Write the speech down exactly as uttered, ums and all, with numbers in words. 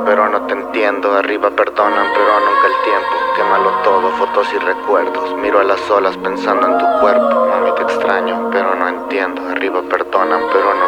pero no te entiendo. Arriba perdonan, pero nunca el tiempo. Quémalo todo, fotos y recuerdos. Miro a las olas pensando en tu cuerpo. Mami, te extraño, pero no entiendo. Arriba perdonan, pero no